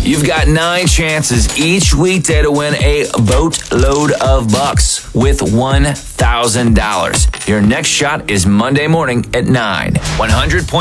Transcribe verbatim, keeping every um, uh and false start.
You've got nine chances each weekday to win a boatload of bucks with one thousand dollars. Your next shot is Monday morning at nine. one hundred point